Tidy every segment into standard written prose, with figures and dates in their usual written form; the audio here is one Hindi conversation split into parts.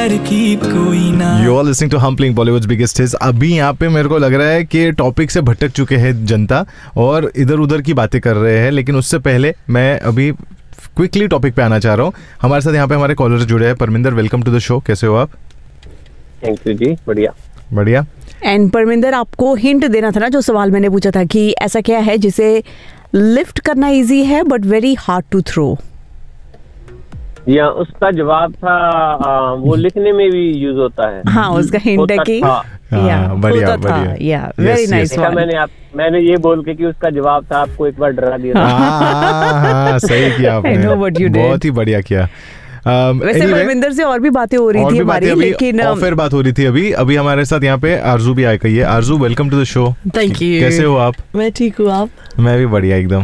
तरकीब कोई ना। You are listening to हम प्लेइंग बॉलीवुड्स बिगेस्ट हिट्स। अभी यहाँ पे मेरे को लग रहा है कि टॉपिक से भटक चुके हैं जनता और इधर उधर की बातें कर रहे हैं, लेकिन उससे पहले मैं अभी क्विकली टॉपिक पे आना चाह रहा हूँ। हमारे साथ यहाँ पे हमारे कॉलर जुड़े हैं। Parminder, welcome to the show. कैसे हो आप? थैंक यू जी, बढ़िया बढ़िया। एंड परमिंदर, आपको हिंट देना था ना, जो सवाल मैंने पूछा था कि ऐसा क्या है जिसे लिफ्ट करना इजी है but very hard to throw. या उसका जवाब था वो लिखने में भी यूज होता है। हाँ, उसका हिंट है कि बढ़िया बढ़िया, या वेरी नाइस वन। मैंने ये बोल के कि उसका जवाब था, आपको एक बार डरा दिया। हाँ, सही किया आपने, बहुत ही बढ़िया किया। वैसे परमिंदर से और भी बातें हो रही थी हमारी, लेकिन फिर बात हो रही थी। अभी हमारे साथ यहाँ पे आरजू भी आ गई है। आरजू, welcome to the show. Thank you. कैसे हो आप? मैं ठीक हूँ, आप? मैं भी बढ़िया एकदम।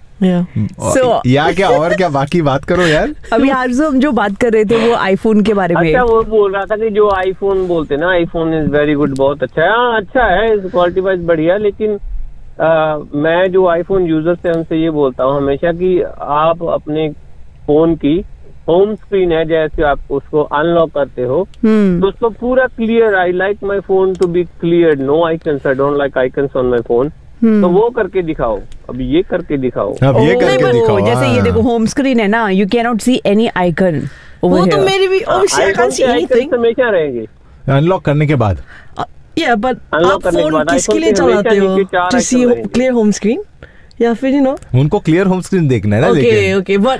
क्या और क्या बाकी बात करो यार। अभी आरजू हम जो बात कर रहे थे वो आईफोन के बारे में। अच्छा, वो बोल रहा था कि जो आईफोन बोलते ना, आईफोन इज वेरी गुड, बहुत अच्छा है। हाँ, अच्छा है, क्वालिटी वाइज बढ़िया। लेकिन मैं जो आईफोन यूजर से उनसे ये बोलता हूँ हमेशा कि आप अपने फोन की होम स्क्रीन है, जैसे आप उसको अनलॉक करते हो तो उसको पूरा clear, I like my phone to be clear, no icons, I don't like icons on my phone, तो वो करके दिखाओ। अब ये करके दिखाओ, जैसे ये देखो होम स्क्रीन है ना, you can not see any icon. वो तो मेरी भी हमेशा रहेंगे अनलॉक करने के बाद। या बट आप फोन किसके लिए चलाते हो? To C clear home screen या फिर उनको क्लियर होम स्क्रीन देखना है ना। Okay but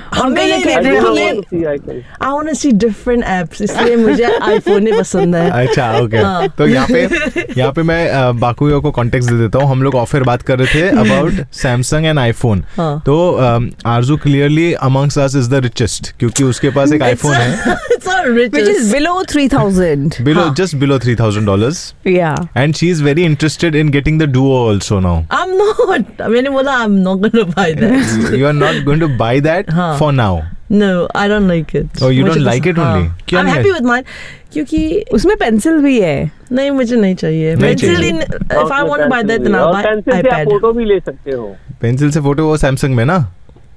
I want to C different apps, इसलिए मुझे आईफोन ही पसंद है। अच्छा, ओके। तो यहाँ पे मैं बाकुयों को कॉन्टेक्स्ट दे देता हूँ। हम लोग ऑफर बात कर रहे थे अबाउट सैमसंग एंड आईफोन। तो आरजू clearly amongst us is the richest, क्योंकि उसके पास एक आईफोन है which is below 3,000, just below $3,000. Yeah, and she is very interested in getting the Duo also now. I'm not. मैंने बोला I'm not going to buy that. You are not going to buy that for now. No, I don't like it. Oh, you don't like it only? I'm happy with mine, क्योंकि उसमें पेंसिल भी है। नहीं, मुझे नहीं चाहिए pencil. If I want to buy that, then I'll buy iPad. Pencil से फोटो भी ले सकते हो। पेंसिल से फोटो वो सैमसंग में ना।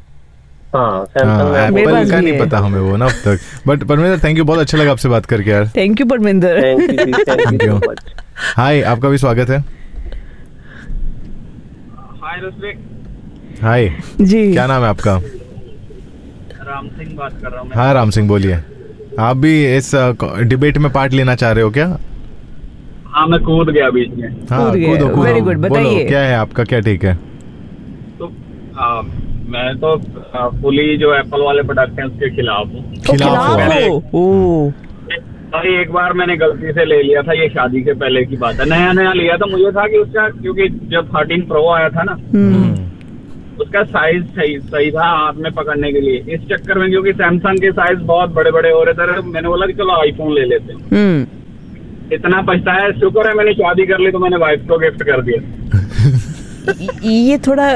एप्पल का नहीं पता हमें वो ना अब तक। बट परमिंदर, थैंक यू, बहुत अच्छा लगा आपसे बात करके यार। Thank you Parminder. Thank you. हाय, आपका भी स्वागत है। हाय ऋत्विक। हाय जी, क्या नाम है आपका? राम सिंह बात कर रहा हूँ। हाँ राम सिंह, बोलिए। आप भी इस डिबेट में पार्ट लेना चाह रहे हो क्या? हाँ, मैं कूद गया बीच में। हाँ, कूदो। वेरी गुड, बताइए क्या है आपका, क्या ठीक है? तो मैं तो फुली जो एप्पल वाले प्रोडक्ट हैं उसके खिलाफ हूँ। भाई, एक बार मैंने गलती से ले लिया था, ये शादी के पहले की बात है, नया लिया था। मुझे था कि उसका, क्योंकि जब 13 प्रो आया था ना, उसका साइज सही था हाथ में पकड़ने के लिए। इस चक्कर में क्योंकि सैमसंग के साइज बहुत बड़े बड़े हो रहे थे, मैंने बोला कि चलो आईफोन ले लेते हैं। इतना पछताया, शुक्र है मैंने शादी कर ली तो मैंने वाइफ को गिफ्ट कर दिया। ये थोड़ा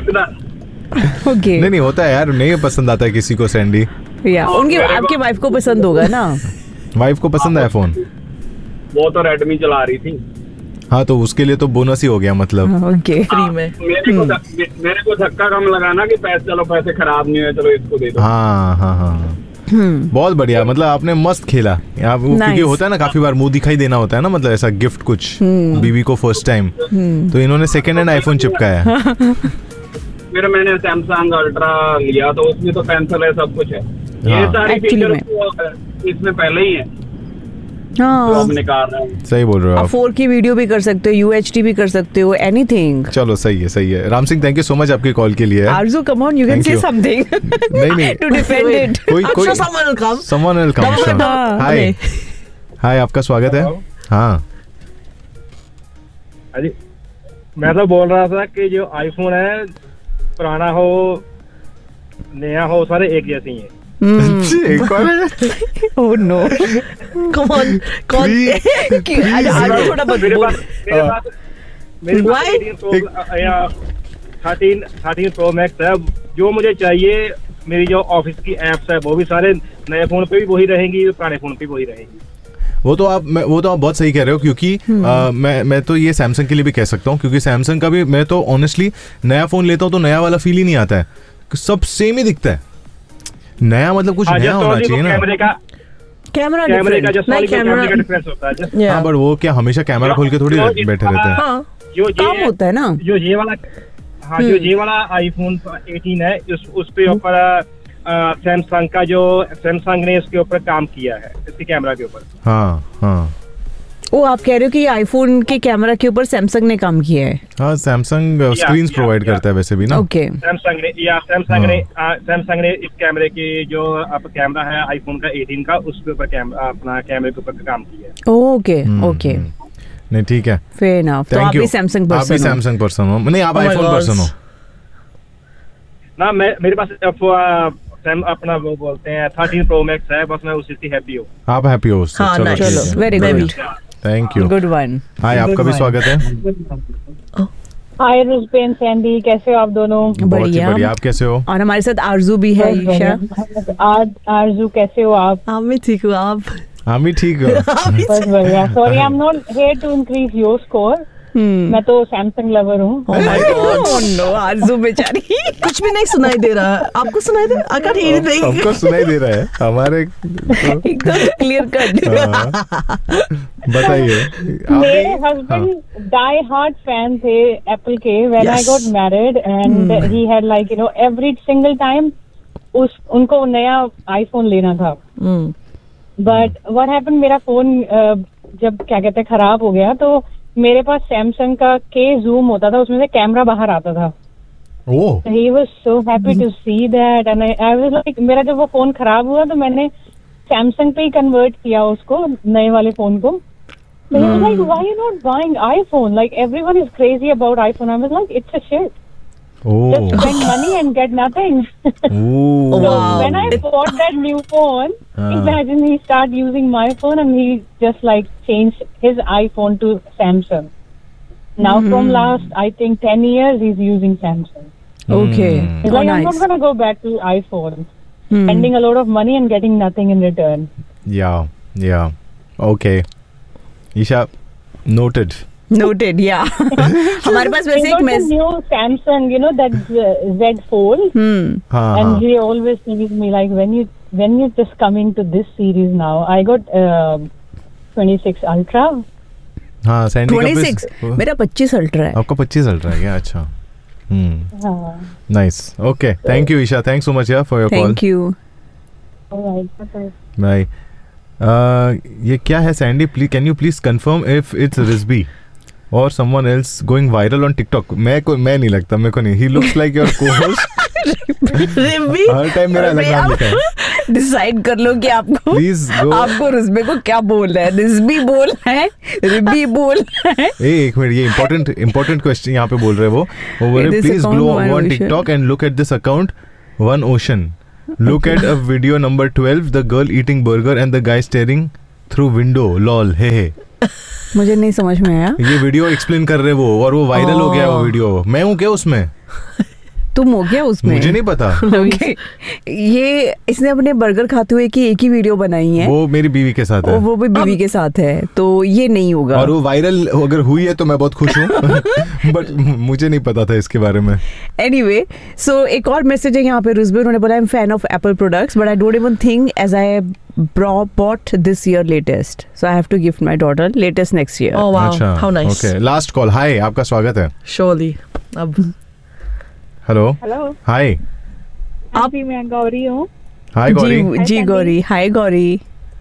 नहीं होता है यार, नहीं पसंद आता है किसी को सैंडी। या उनकी, आपके वाइफ को पसंद होगा ना। वाइफ को पसंद है फोन। वो तो रेडमी चला रही थी। हाँ, तो उसके लिए तो बोनस ही हो गया मतलब। ओके, फ्री में। मेरे को धक्का कम लगाना कि पैसे खराब नहीं हुए, चलो इसको दे दो। हाँ, बहुत बढ़िया। मतलब आपने मस्त खेला। क्योंकि होता है ना, काफी बार मुंह दिखाई देना होता है ना, मतलब ऐसा गिफ्ट कुछ बीवी को फर्स्ट टाइम, तो इन्होंने सेकंड हैंड आईफोन चिपकाया। फिर मैंने सैमसंग अल्ट्रा लिया, तो उसमें तो पेंसिल है, सब कुछ है। ये सारी फीचर इसमें पहले ही है। हाँ, सही बोल रहे हो आप। 4K वीडियो भी कर सकते हो, UHD भी कर सकते हो, एनीथिंग। चलो सही है। Ram Singh, thank you so much आपकी कॉल के लिए। आरजू, come on, you can say something. नहीं टू डिफेंड इट। कोई someone will come. हाय, आपका स्वागत है। हाँ, मैं तो बोल रहा था कि जो आईफोन है, पुराना हो नया हो, सारे एक जैसे ही हैं। Oh no! Come on, थोड़ा मेरे 13 प्रो मैक्स है। जो मुझे चाहिए, मेरी जो ऑफिस की एप्स है वो भी सारे नए फोन पे भी वही रहेंगी, पुराने फोन पे वही रहेंगी। वो तो आप बहुत सही कह रहे हो, क्योंकि मैं तो ये सैमसंग के लिए भी कह सकता हूँ, क्योंकि सैमसंग का भी मैं तो ऑनेस्टली नया फोन लेता हूँ तो नया वाला फील ही नहीं आता है, सब सेम ही दिखता है। नया मतलब कुछ नया होना चाहिए ना। कैमरे का जो कैमरा का डिफरेंस होता है। हाँ, बट वो क्या हमेशा कैमरा खोल के थोड़ी बैठे रहते हैं। हाँ, काम होता है ना। जो ये वाला, हाँ, जो ये वाला आईफोन 18 है, उस पे ऊपर सैमसंग ने इसके ऊपर काम किया है, इसके कैमरा के ऊपर। हाँ हाँ, वो आप कह रहे हो कि ये आईफोन के कैमरा के ऊपर सैमसंग ने काम किया है। हाँ, सैमसंग स्क्रीन्स प्रोवाइड करता है वैसे भी ना। ओके, सैमसंग ने इस कैमरे की जो अब कैमरा है आईफोन का 18 का, उसके ऊपर अपना कैमरे के ऊपर काम किया है। ओके ओके, नहीं ठीक है, फेयर इनफ। तो आप भी सैमसंग पर्सन हो? आप भी सैमसंग पर्सन हो? नहीं, आप आईफोन पर्सन हो ना। मेरे पास अपना वो बोलते हैं 13 प्रो मैक्स है, बस मैं उसी से हैप्पी हूँ। आप हैप्पी हो उससे? हाँ, चलो, very good, thank you, good one. हाय, आपका भी स्वागत है। हाय रुजबेन, सैंडी, कैसे हो आप दोनों? बढ़िया, आप कैसे हो? और हमारे साथ आरजू भी है। ईशा, आरजू कैसे हो आप? हाँ, मैं ठीक हूँ, आप? हम भी ठीक है, बस बढ़िया। Sorry, I am not here to increase your score. मैं तो सैमसंग लवर हूँ। Oh my God. Oh no, आरजू बेचारी। कुछ भी नहीं सुनाई दे रहा है। आपको सुनाई दे? I can't hear anything. हमको सुनाई दे रहा है, हमारे एकदम क्लियर कट। बताइए। मेरे हस्बैंड डाई हार्ड फैन थे एप्पल के when I got married, and he had like every single time उनको नया आईफोन लेना था। बट व्हाट हैपेंड, मेरा फोन जब क्या कहते हैं खराब हो गया, तो मेरे पास सैमसंग का के जूम होता था, उसमें से कैमरा बाहर आता था। He was so happy to see that, and I was like, मेरा जब वो फोन खराब हुआ तो मैंने सैमसंग पे ही कन्वर्ट किया उसको, नए वाले फोन को। So he was like, why are you not buying iPhone? Like everyone is crazy about iPhone. I was like, it's a shit. Just spend money and get nothing. So when I bought that new phone, imagine he started using my phone and he just like changed his iPhone to Samsung. Now from last, I think 10 years, he's using Samsung. Okay. He's like, I'm not going to go back to iPhone. Spending a lot of money and getting nothing in return. Yeah. Okay. Isha, noted. Noted, yeah. हमारे पास वैसे एक new Samsung, that Z Fold, and he always tells me like, when you just coming to this series now, I got 26 Ultra. हाँ, सैंडी 26, मेरा 25 अल्ट्रा है। आपका 25 अल्ट्रा है क्या? अच्छा, nice, okay, thank you Isha, thanks so much यार for your call. Thank you, bye. ये क्या है Sandy? Please can you please confirm if it's Rizvi or someone else going viral on TikTok? मैं नहीं लगता, मेरे को नहीं। He looks like your co-host. रिब्बी? Her time मेरा अलग नाम लिखा है। डिसाइड कर लो कि आपको रिजबी को क्या बोल रहा है। रिजबी बोल रहा है, रिब्बी बोल रहा है। एक मिनट, ये important question यहाँ पे बोल रहे हैं वो बोल रहे please go on TikTok and look at this account One Ocean. Look at a video number 12, the girl eating burger and the guy staring through window. Lol, हे। मुझे नहीं समझ में आया। ये वीडियो एक्सप्लेन कर रहे वो, और वो वायरल हो गया वो वीडियो। मैं हूँ क्या उसमें? तुम हो गया उसमें? मुझे नहीं पता। okay. ये इसने अपने बर्गर खाते हुए की एक ही वीडियो बनाई है। वो मेरी बीवी के साथ है। वो भी बीवी के साथ है, तो ये नहीं होगा। और वो वायरल अगर हुई है तो मैं बहुत खुश हूँ। बट मुझे नहीं पता था इसके बारे में। Anyway, so एक और मैसेज है यहाँ पे रुजबे, उन्होंने बोला I'm fan of Apple products, but I don't even think as I bought this year latest, so I have to gift my daughter latest next year. Oh wow, अच्छा, how nice. Okay, last call. Hi, आपका स्वागत है। Surely. अब हेलो। हाय। आप ही, मैं गौरी हूँ। हाय गौरी। जी गौरी। हाय Gauri.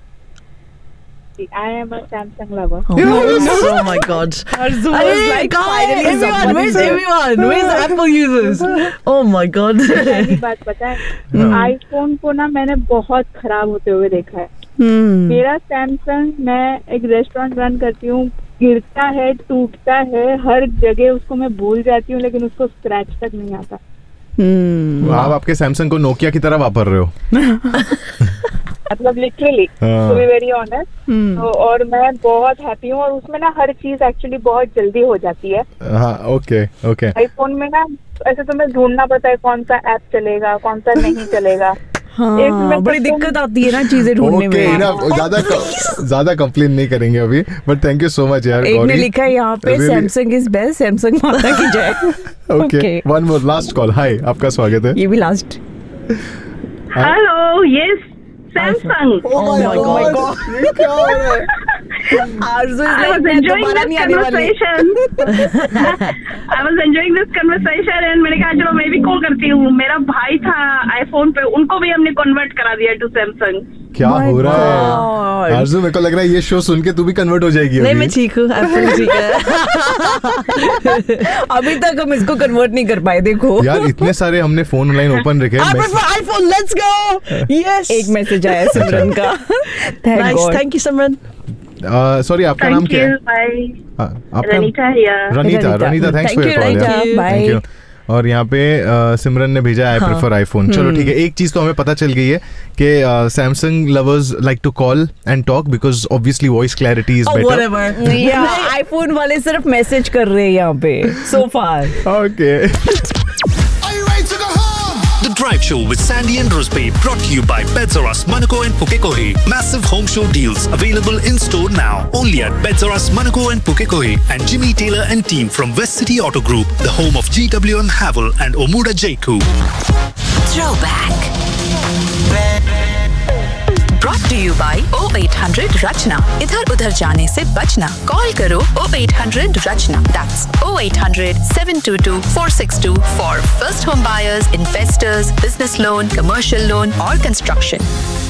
I am a Samsung lover. Oh my God. Arzu was like, finally everyone, where's everyone? Where's Apple users? Oh my God. पहली बात पता है, आईफोन को ना मैंने बहुत खराब होते हुए देखा है। मेरा सैमसंग, मैं एक रेस्टोरेंट रन करती हूँ, गिरता है, टूटता है, हर जगह उसको मैं भूल जाती हूँ, लेकिन उसको स्क्रैच तक नहीं आता। आप आपके सैमसंग को नोकिया की तरह वापर रहे हो। मतलब literally, to be very honest. और मैं बहुत हैप्पी हूँ, और उसमें ना हर चीज एक्चुअली बहुत जल्दी हो जाती है। ओके। आईफोन में ना ऐसे तुम्हें ढूंढना पड़ता है कौन सा ऐप चलेगा, कौन सा नहीं चलेगा। बड़ी दिक्कत आती है ना चीजें ढूंढने में। ज्यादा कंप्लेन नहीं करेंगे अभी, but thank you so much यार। एक ने लिखा है यहाँ पे सैमसंग इज बेस्ट, सैमसंग माता की जय। Okay, one more last call. हाय, आपका स्वागत है। ये भी last. Hello, yes Samsung. Oh my God. ये क्या हो रहा है? Arzu is I was like, enjoying दोबारा this नहीं आने वाली। conversation. I was enjoying this conversation and मैंने कहा चलो मैं भी कॉल करती हूँ। मेरा भाई था आईफोन पे, उनको भी हमने कन्वर्ट करा दिया टू सैमसंग। क्या हो रहा है God. आरज़ू? मेरे को लग रहा है ये शो सुन के तू भी कन्वर्ट हो जाएगी नहीं अभी। मैं ठीक हूँ, एप्पल ठीक है। अभी तक हम इसको कन्वर्ट नहीं कर पाए, देखो। यार इतने सारे हमने फोन ऑनलाइन ओपन रखे I हैं। prefer iPhone. Let's go. Yes. एक मैसेज आया सिमरन का। Thank Nice. God. Thank you, Simran. Sorry आपका नाम क्या है? बाय। आपका Ranita here. Ranita thanks for your call यार। Bye. Thank you. और यहाँ पे सिमरन ने भेजा आई प्रेफर आईफोन। चलो ठीक है, एक चीज तो हमें पता चल गई है कि Samsung lovers like to call and talk because obviously voice clarity is Oh, better. whatever. या आईफोन वाले सिर्फ मैसेज कर रहे हैं यहाँ पे so far. Okay The Drive Show with Sandy and Rusby brought to you by Pets R Us, Manukau and Pukekohe. Massive home show deals available in store now. Only at Pets R Us, Manukau and Pukekohe. And Jimmy Taylor and team from West City Auto Group, the home of GWM Havel and Omuda Jaiku. Throwback. Brought to you by 0800 Rachna. इधर उधर जाने से बचना. Call करो 0800 Rachna. That's 0800 722 462 for first home buyers, investors, business loan, commercial loan or construction.